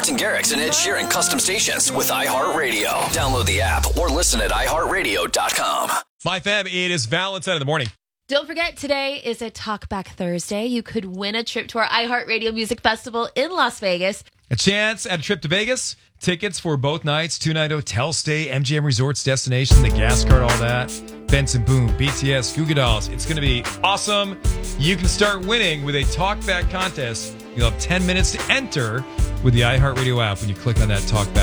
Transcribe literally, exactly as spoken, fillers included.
Martin Garrix and Ed Sheeran custom stations with iHeartRadio. Download the app or listen at i heart radio dot com. My fam, it is Valentine in the morning. Don't forget, today is a Talkback Thursday. You could win a trip to our iHeartRadio Music Festival in Las Vegas. A chance at a trip to Vegas. Tickets for both nights, two-night hotel stay, M G M Resorts destination, the gas card, all that. Benson Boone, B T S, Goo Goo Dolls. It's going to be awesome. You can start winning with a Talkback contest. You'll have ten minutes to enter with the iHeartRadio app when you click on that Talkback.